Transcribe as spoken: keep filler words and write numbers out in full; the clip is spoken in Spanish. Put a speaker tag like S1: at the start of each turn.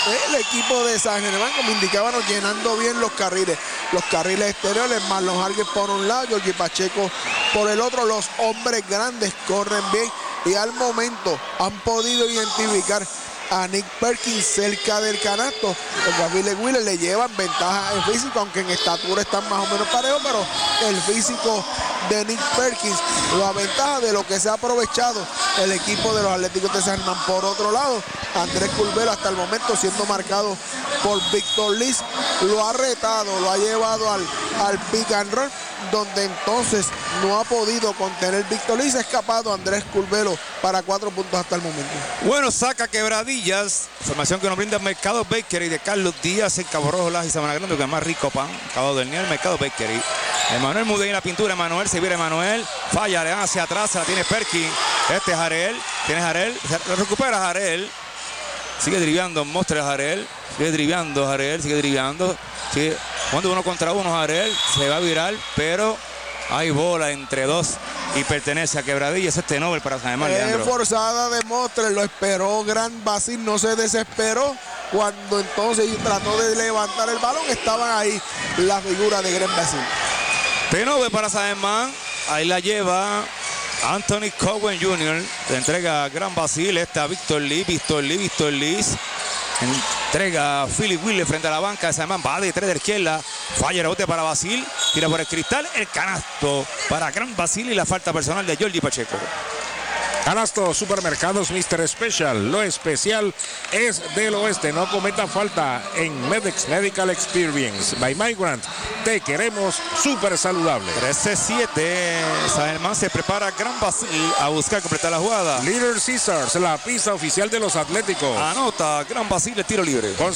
S1: el equipo de San Germán, como indicábamos, llenando bien los carriles. Los carriles exteriores, Marlon Hargis por un lado, Georgie Pacheco por el otro. Los hombres grandes corren bien y al momento han podido identificar a Nick Perkins cerca del canasto, porque a Billy Wheeler le llevan ventaja en físico, aunque en estatura están más o menos parejos, pero el físico de Nick Perkins lo aventaja de lo que se ha aprovechado el equipo de los Atléticos de San Germán. Por otro lado, Andrés Curbelo hasta el momento siendo marcado por Víctor Liz, lo ha retado, lo ha llevado al, al pick and roll, donde entonces no ha podido contener Víctor Liz. Ha escapado Andrés Curbelo para cuatro puntos hasta el momento.
S2: Bueno, saca Quebradillas, información que nos brinda Mercado Bakery de Carlos Díaz en Cabo Rojo, Lajas y Sabana Grande, que es más rico pan, Cabo del Niel, Mercado Bakery. Emanuel Mudé en la pintura, Emanuel, se viene Emanuel, falla, le dan hacia atrás, se la tiene Perkins, este es Jarel, tiene Jarel, lo recupera Jarel, sigue driblando, muestra Jarel, sigue driblando Jarel, sigue driblando, sigue jugando uno contra uno Jarel, se va a virar, pero hay bola entre dos y pertenece a Quebradillas. Este Nobel para San Germán, Leandro.
S1: Es forzada de Mostre, lo esperó Gran Basil, no se desesperó. Cuando entonces trató de levantar el balón, estaban ahí la figura de Gran Basil.
S2: Penove para San Germán, ahí la lleva Anthony Cowen junior, le entrega a Gran Basil, está Víctor Lee, Víctor Lee, Víctor Lee, entrega a Philip Wheeler frente a la banca de San Germán, va de tres de izquierda, falla el rebote para Basil, tira por el cristal, el canasto para Gran Basil y la falta personal de Georgie Pacheco.
S3: Canasto Supermercados mister Special. Lo especial es del oeste. No cometa falta en Medex Medical Experience. By Migrant. Te queremos súper saludable.
S2: trece siete. San Germán se prepara Gran Basil a buscar completar la jugada.
S3: Little Caesars, la pizza oficial de los Atléticos.
S2: Anota Gran Basil, el tiro libre.